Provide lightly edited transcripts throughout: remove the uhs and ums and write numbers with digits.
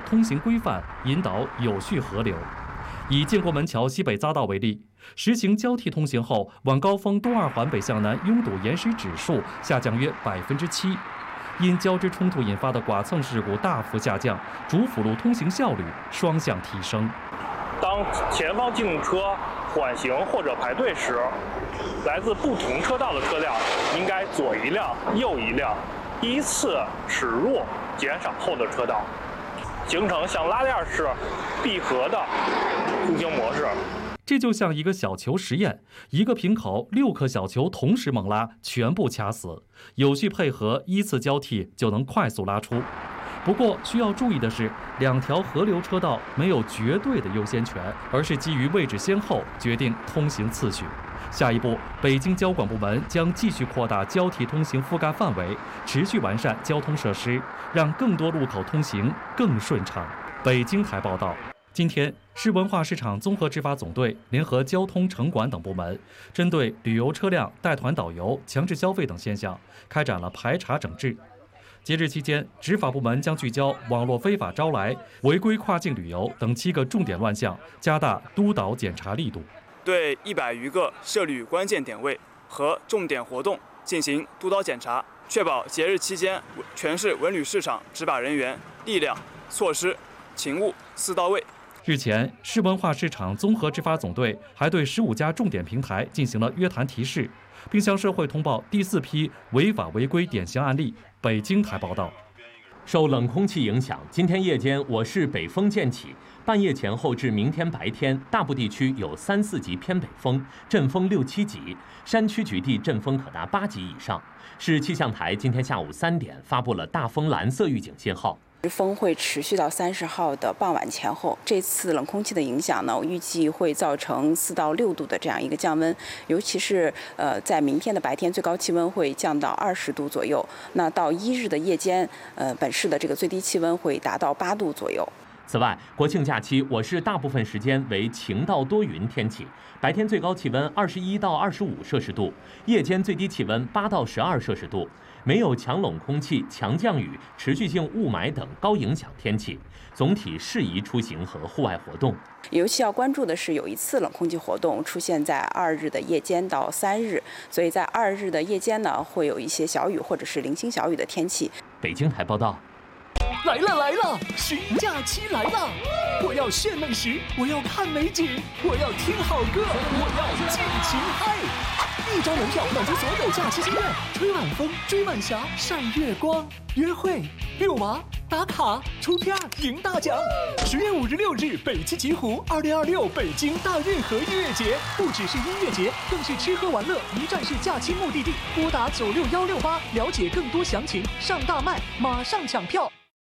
通行规范，引导有序河流。以建国门桥西北匝道为例，实行交替通行后，晚高峰东二环北向南拥堵延时指数下降约7%，因交织冲突引发的剐蹭事故大幅下降，主辅路通行效率双向提升。 当前方机动车缓行或者排队时，来自不同车道的车辆应该左一辆、右一辆，依次驶入减少后的车道，形成像拉链式闭合的通行模式。 这就像一个小球实验，一个瓶口6颗小球同时猛拉，全部掐死，有序配合，依次交替就能快速拉出。不过需要注意的是，2条河流车道没有绝对的优先权，而是基于位置先后决定通行次序。下一步，北京交管部门将继续扩大交替通行覆盖范围，持续完善交通设施，让更多路口通行更顺畅。北京台报道，今天市文化市场综合执法总队联合交通城管等部门，针对旅游车辆带团导游、强制消费等现象，开展了排查整治。节日期间，执法部门将聚焦网络非法招来、违规跨境旅游等7个重点乱项，加大督导检查力度。 对100余个涉旅关键点位和重点活动进行督导检查，确保节日期间全市文旅市场执法人员力量、措施、勤务4到位。 日前，市文化市场综合执法总队还对15家重点平台进行了约谈提示，并向社会通报第4批违法违规典型案例。北京台报道。 受冷空气影响，今天夜间我市北风渐起，半夜前后至明天白天，大部地区有3、4级偏北风，阵风6、7级，山区局地阵风可达8级以上。市气象台今天下午3点发布了大风蓝色预警信号。 风会持续到30号的傍晚前后。这次冷空气的影响呢，我预计会造成4到6度的这样一个降温，尤其是在明天的白天，最高气温会降到20度左右。那到1日的夜间，本市的这个最低气温会达到8度左右。 此外，国庆假期我市大部分时间为晴到多云天气，白天最高气温21到25摄氏度，夜间最低气温8到12摄氏度。没有强冷空气、强降雨、持续性雾霾等高影响天气，总体适宜出行和户外活动。 尤其要关注的是，有一次冷空气活动出现在2日的夜间到3日，所以在2日的夜间呢，会有一些小雨或者是零星小雨的天气。 北京台报道。 来了，旬假期来了！我要炫美食，我要看美景，我要听好歌，我要尽情嗨！1张门票满足所有假期心愿，吹晚风，追晚霞，晒月光，约会、遛娃、打卡、出片、赢大奖。10月5日、6日，北汽极狐2026北京大运河音乐节，不只是音乐节，更是吃喝玩乐一站式假期目的地。拨打96168了解更多详情，上大麦马上抢票。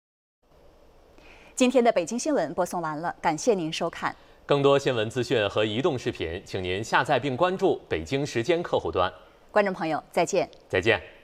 今天的北京新闻播送完了，感谢您收看。 更多新闻资讯和移动视频，请您下载并关注北京时间客户端。 观众朋友，再见。 再见。